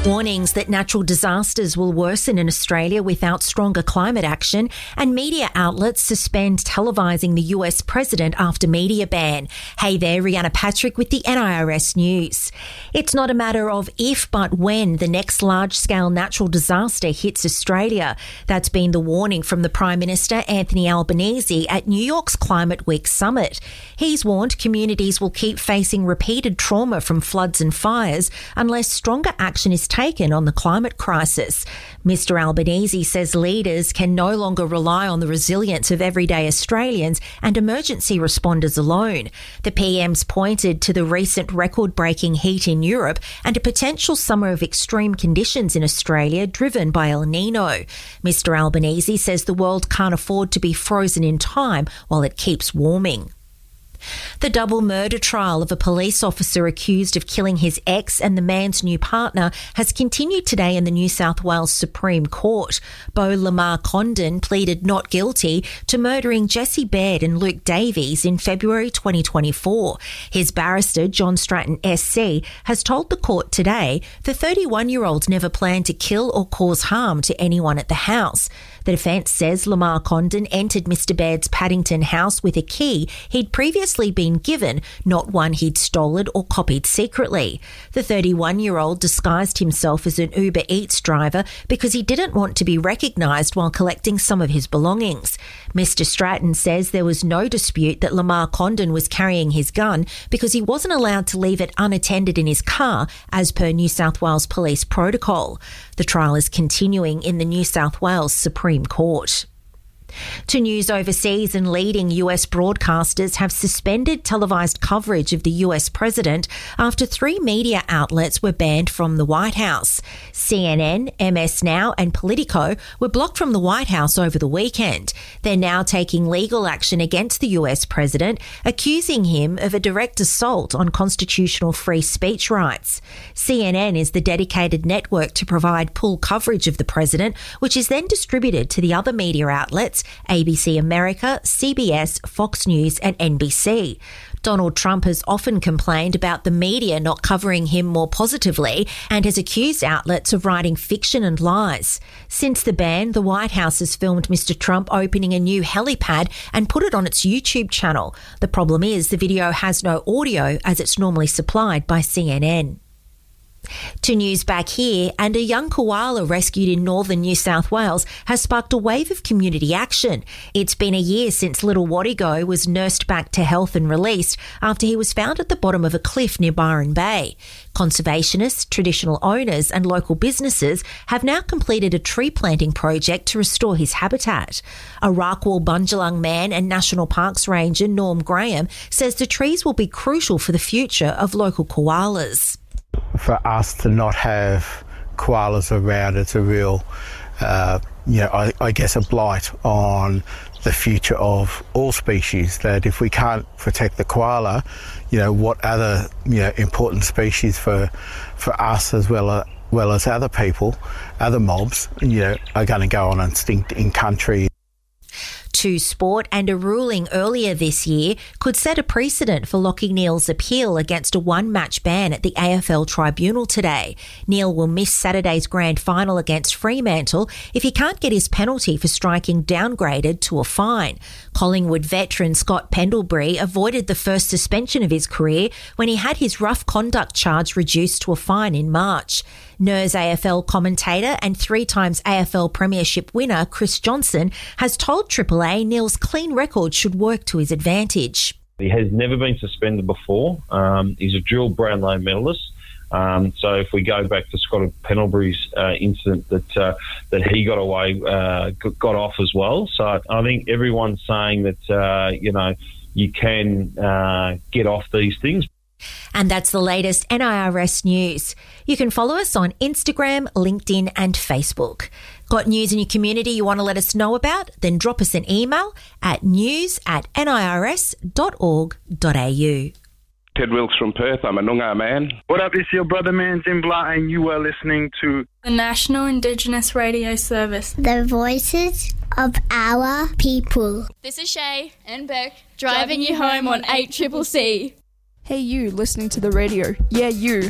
Warnings that natural disasters will worsen in Australia without stronger climate action, and media outlets suspend televising the US president after media ban. Hey there, Rihanna Patrick with the NIRS News. It's not a matter of if but when the next large-scale natural disaster hits Australia. That's been the warning from the Prime Minister Anthony Albanese at New York's Climate Week summit. He's warned communities will keep facing repeated trauma from floods and fires unless stronger action is taken on the climate crisis. Mr Albanese says leaders can no longer rely on the resilience of everyday Australians and emergency responders alone. The PM's pointed to the recent record-breaking heat in Europe and a potential summer of extreme conditions in Australia driven by El Nino. Mr Albanese says the world can't afford to be frozen in time while it keeps warming. The double murder trial of a police officer accused of killing his ex and the man's new partner has continued today in the New South Wales Supreme Court. Beau Lamar Condon pleaded not guilty to murdering Jesse Baird and Luke Davies in February 2024. His barrister, John Stratton SC, has told the court today the 31-year-old never planned to kill or cause harm to anyone at the house. The defence says Lamar Condon entered Mr Baird's Paddington house with a key he'd previously been given, not one he'd stolen or copied secretly. The 31-year-old disguised himself as an Uber Eats driver because he didn't want to be recognised while collecting some of his belongings. Mr Stratton says there was no dispute that Lamar Condon was carrying his gun because he wasn't allowed to leave it unattended in his car as per New South Wales Police protocol. The trial is continuing in the New South Wales Supreme Court. To news overseas, and leading US broadcasters have suspended televised coverage of the US president after 3 media outlets were banned from the White House. CNN, MS Now and Politico were blocked from the White House over the weekend. They're now taking legal action against the US president, accusing him of a direct assault on constitutional free speech rights. CNN is the dedicated network to provide full coverage of the president, which is then distributed to the other media outlets, ABC America, CBS, Fox News and NBC. Donald Trump has often complained about the media not covering him more positively and has accused outlets of writing fiction and lies. Since the ban, the White House has filmed Mr Trump opening a new helipad and put it on its YouTube channel. The problem is the video has no audio as it's normally supplied by CNN. To news back here, and a young koala rescued in northern New South Wales has sparked a wave of community action. It's been a year since little Wadigo was nursed back to health and released after he was found at the bottom of a cliff near Byron Bay. Conservationists, traditional owners and local businesses have now completed a tree planting project to restore his habitat. A Rockwall Bundjalung man and National Parks Ranger Norm Graham says the trees will be crucial for the future of local koalas. For us to not have koalas around, it's a real, I guess a blight on the future of all species, that if we can't protect the koala, what other, important species for us as well as other people, other mobs, are going to go on extinct in country. To sport, and a ruling earlier this year could set a precedent for Lachie Neale's appeal against a one-match ban at the AFL Tribunal today. Neale will miss Saturday's grand final against Fremantle if he can't get his penalty for striking downgraded to a fine. Collingwood veteran Scott Pendlebury avoided the first suspension of his career when he had his rough conduct charge reduced to a fine in March. NERS AFL commentator and 3 times AFL Premiership winner Chris Johnson has told Triple A Neale's clean record should work to his advantage. He has never been suspended before. He's a dual Brownlow medalist. So if we go back to Scott Pendlebury's incident that he got off as well. So I think everyone's saying that, you can get off these things. And that's the latest NIRS news. You can follow us on Instagram, LinkedIn and Facebook. Got news in your community you want to let us know about? Then drop us an email at news@nirs.org.au. Ted Wilkes from Perth. I'm a Noongar man. What up, it's your brother man Zimbla, and you are listening to the National Indigenous Radio Service. The voices of our people. This is Shay and Beck driving you home on 8CCC. Hey you, listening to the radio. Yeah, you.